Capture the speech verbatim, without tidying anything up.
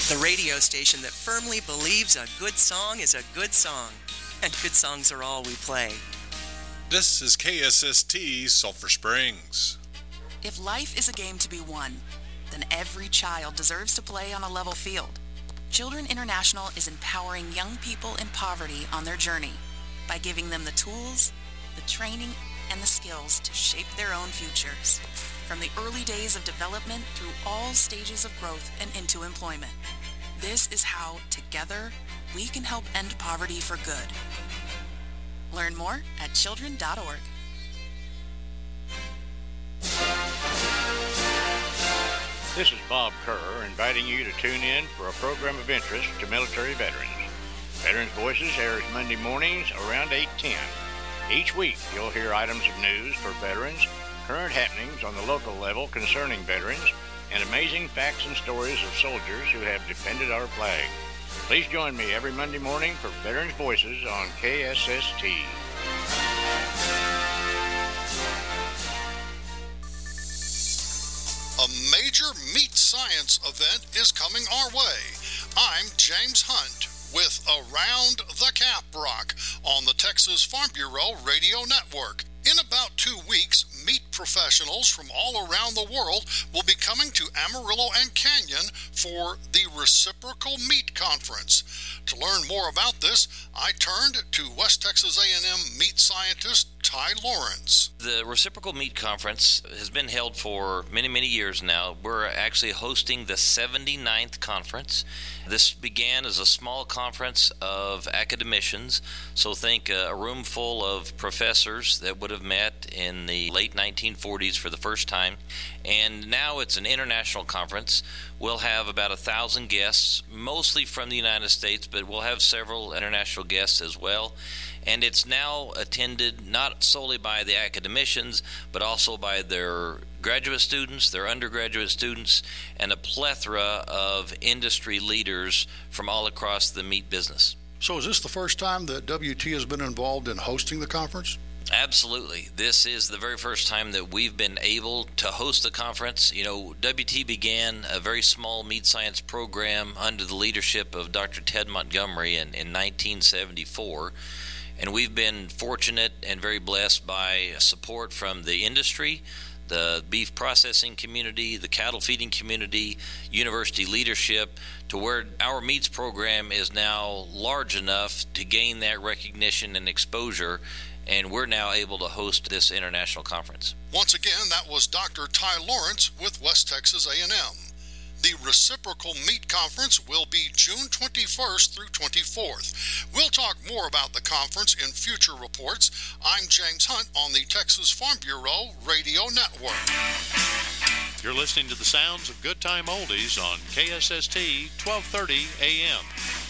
The radio station that firmly believes a good song is a good song, and good songs are all we play. This is K S S T Sulphur Springs. If life is a game to be won, then every child deserves to play on a level field. Children International is empowering young people in poverty on their journey by giving them the tools, the training, and the skills to shape their own futures, from the early days of development through all stages of growth and into employment. This is how, together, we can help end poverty for good. Learn more at children dot org. This is Bob Kerr inviting you to tune in for a program of interest to military veterans. Veterans Voices airs Monday mornings around eight ten. Each week, you'll hear items of news for veterans, current happenings on the local level concerning veterans, and amazing facts and stories of soldiers who have defended our flag. Please join me every Monday morning for Veterans Voices on K S S T. A major meat science event is coming our way. I'm James Hunt with Around the Caprock on the Texas Farm Bureau Radio Network. In about two weeks, meat professionals from all around the world will be coming to Amarillo and Canyon for the Reciprocal Meat Conference. To learn more about this, I turned to West Texas A and M meat scientist Ty Lawrence. The Reciprocal Meat Conference has been held for many, many years now. We're actually hosting the seventy-ninth conference. This began as a small conference of academicians, so think a room full of professors that would have met in the late nineteen forties for the first time, and now it's an international conference. We'll have about a thousand guests, mostly from the United States, but we'll have several international guests as well. And it's now attended not solely by the academicians, but also by their graduate students, their undergraduate students, and a plethora of industry leaders from all across the meat business. So is this the first time that W T has been involved in hosting the conference? Absolutely. This is the very first time that we've been able to host a conference. You know, W T began a very small meat science program under the leadership of Doctor Ted Montgomery in, in nineteen seventy-four. And we've been fortunate and very blessed by support from the industry, the beef processing community, the cattle feeding community, university leadership, to where our meats program is now large enough to gain that recognition and exposure, and we're now able to host this international conference. Once again, that was Doctor Ty Lawrence with West Texas A and M. The Reciprocal Meat Conference will be June twenty-first through twenty-fourth. We'll talk more about the conference in future reports. I'm James Hunt on the Texas Farm Bureau Radio Network. You're listening to the sounds of Good Time Oldies on K S S T twelve thirty A M.